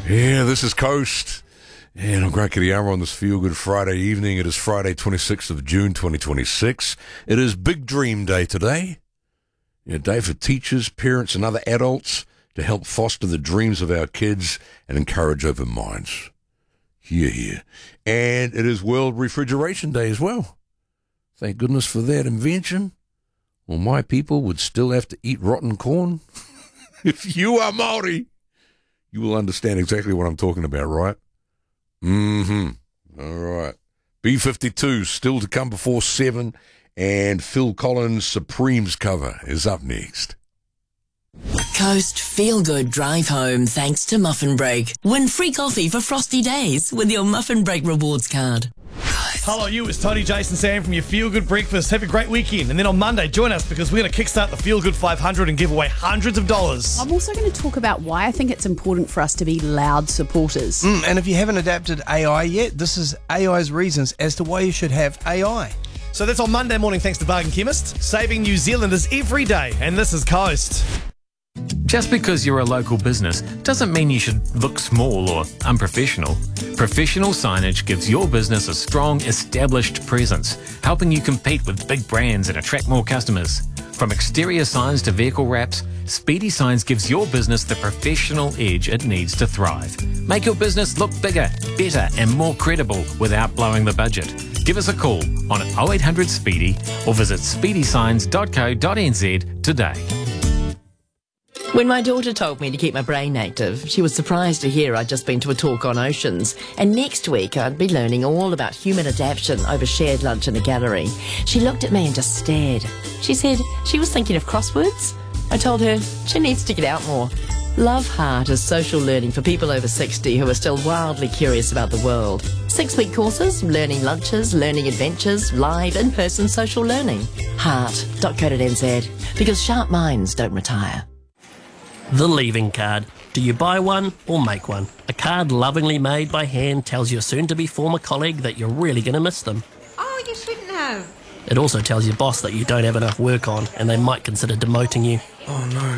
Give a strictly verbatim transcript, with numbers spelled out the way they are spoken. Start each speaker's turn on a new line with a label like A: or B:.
A: Yeah, this is Coast, and I'm Grant Kittyama on this Feel Good Friday evening. It is Friday, twenty-sixth of June, twenty twenty-six. It is Big Dream Day today. A day for teachers, parents, and other adults to help foster the dreams of our kids and encourage open minds. Hear, hear. And it is World Refrigeration Day as well. Thank goodness for that invention. Well, my people would still have to eat rotten corn. If you are Māori, you will understand exactly what I'm talking about, right? Mm-hmm. All right. B fifty-two still to come before seven, and Phil Collins' Supremes cover is up next.
B: Coast Feel Good Drive Home thanks to Muffin Break. Win free coffee for frosty days with your Muffin Break rewards card.
C: Hello, you. It's Tony, Jason, Sam from your Feel Good Breakfast. Have a great weekend. And then on Monday, join us because we're going to kickstart the Feel Good five hundred and give away hundreds of dollars.
D: I'm also going to talk about why I think it's important for us to be loud supporters.
E: Mm, and if you haven't adapted A I yet, this is A I's reasons as to why you should have A I.
C: So that's on Monday morning thanks to Bargain Chemist, saving New Zealanders every day. And this is Coast.
F: Just because you're a local business doesn't mean you should look small or unprofessional. Professional signage gives your business a strong, established presence, helping you compete with big brands and attract more customers. From exterior signs to vehicle wraps, Speedy Signs gives your business the professional edge it needs to thrive. Make your business look bigger, better and more credible without blowing the budget. Give us a call on oh eight hundred Speedy or visit speedy signs dot co dot n z today.
B: When my daughter told me to keep my brain active, she was surprised to hear I'd just been to a talk on oceans, and next week I'd be learning all about human adaptation over shared lunch in a gallery. She looked at me and just stared. She said she was thinking of crosswords. I told her she needs to get out more. Love Heart is social learning for people over sixty who are still wildly curious about the world. Six-week courses, learning lunches, learning adventures, live in-person social learning. heart dot co dot n z, because sharp minds don't retire.
G: The leaving card. Do you buy one or make one? A card lovingly made by hand tells your soon-to-be former colleague that you're really going to miss them.
H: Oh, you shouldn't have.
G: It also tells your boss that you don't have enough work on and they might consider demoting you.
E: Oh no.